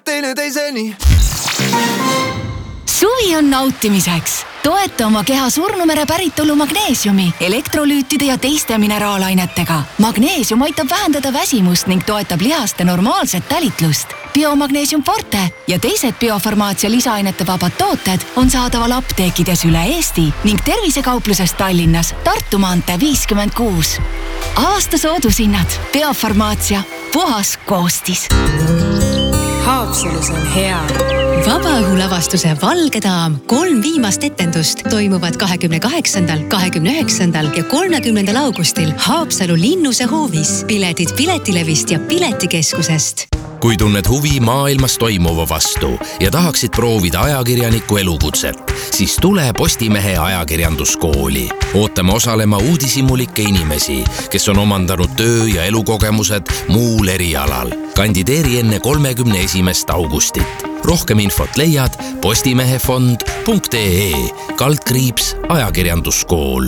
teineteiseni. Suvi on nautimiseks. Toeta oma keha Surnumere päritolu magneesiumi, elektrolüütide ja teiste mineraalainetega. Magneesium aitab vähendada väsimust ning toetab lihaste normaalset talitlust. Biomagneesium Forte ja teised biofarmaatsia lisaainete vabad tooted on saadaval apteekides üle Eesti ning tervisekaupluses Tallinnas Tartu maantee 56. Aasta soodushinnad. Biofarmaatsia. Puhas koostis. Haapsalus on hea. Vabaõhulavastuse Valge daam 3 viimast etendust toimuvad 28., 29. ja 30. augustil Haapsalu Linnuse hoovis. Piletid Piletilevist ja Piletikeskusest. Kui tunned huvi maailmas toimuva vastu ja tahaksid proovida ajakirjaniku elukutset, siis tule Postimehe ajakirjanduskooli. Ootame osalema uudishimulikke inimesi, kes on omandanud töö- ja elukogemused muul erialal. Kandideeri enne 31. augustit. Rohkem infot leiad postimehefond.ee/ajakirjanduskool.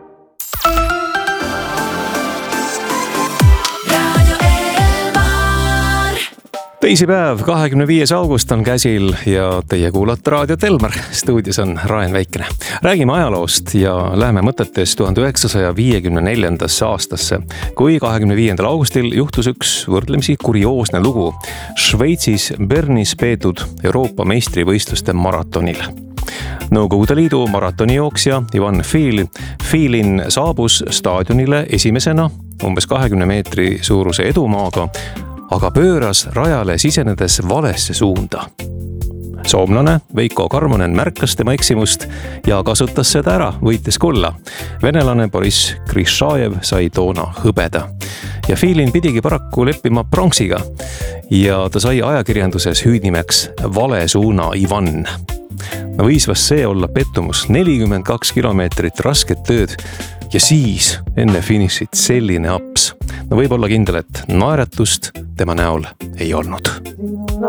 Teisipäev, 25. august on käsil ja teie kuulate Raadio Telmar. Stuudios on Raen Väikene. Räägime ajaloost ja läheme mõtetes 1954. aastasse, kui 25. augustil juhtus üks võrdlemisi kurioosne lugu Šveitsis Bernis peetud Euroopa meistrivõistluste maratonil. Nõukogude Liidu maratonijooksja Ivan Filin saabus staadionile esimesena umbes 20 meetri suuruse edumaaga, aga pööras rajale sisenedes valesse suunda. Soomlane Veiko Karmonen märkas tema eksimust ja kasutas seda ära, võites kulla. Venelane Boris Krishajev sai toona hõbeda. Ja Filin pidigi paraku leppima pronksiga ja ta sai ajakirjanduses hüüdnimeks Vale suuna Ivan. No võis vast see olla pettumus, 42 kilomeetrit rasket tööd ja siis enne finišit selline aps. No võib olla kindel, et naeratust tema näol ei olnud.